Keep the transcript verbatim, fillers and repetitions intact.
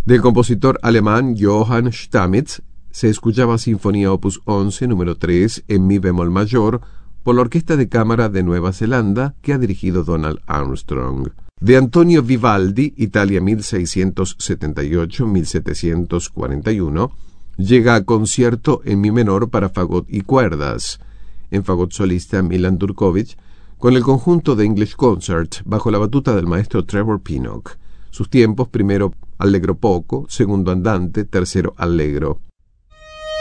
Del compositor alemán Johann Stamitz se escuchaba Sinfonía Opus once, número tres, en mi bemol mayor, por la Orquesta de Cámara de Nueva Zelanda, que ha dirigido Donald Armstrong. De Antonio Vivaldi, Italia mil seiscientos setenta y ocho a mil setecientos cuarenta y uno, llega a concierto en mi menor para fagot y cuerdas, en fagot solista Milan Turkovic, con el conjunto de English Concert, bajo la batuta del maestro Trevor Pinnock. Sus tiempos: primero allegro poco, segundo andante, tercero allegro.